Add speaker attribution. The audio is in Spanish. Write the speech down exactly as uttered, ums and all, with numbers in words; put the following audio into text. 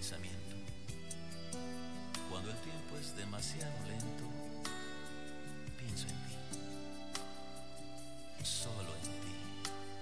Speaker 1: pensamiento. Cuando el tiempo es demasiado lento, pienso en ti.